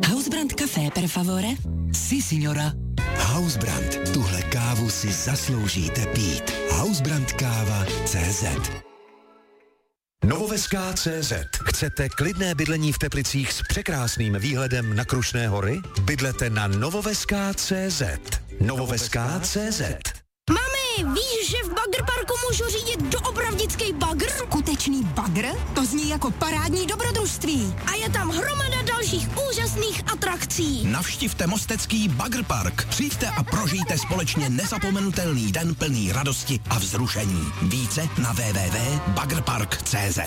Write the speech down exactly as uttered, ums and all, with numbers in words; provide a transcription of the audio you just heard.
Hausbrand Café, per favore? Si, signora. Hausbrand. Tuhle kávu si zasloužíte pít. Hausbrand káva tečka cé zet. Novoveská tečka cé zet. Chcete klidné bydlení v Teplicích s překrásným výhledem na Krušné hory? Bydlete na Novoveská tečka cé zet. Novoveská tečka cé zet. Mami, víš, že v Bagr-parku můžu řídit doopravdický bagr? Skutečný bagr? To zní jako parádní dobrodružství. A je tam hromada dalších úžasných atrakcí. Navštivte mostecký Bagr-park. Přijďte a prožijte společně nezapomenutelný den plný radosti a vzrušení. Více na w w w tečka bagr park tečka cé zet.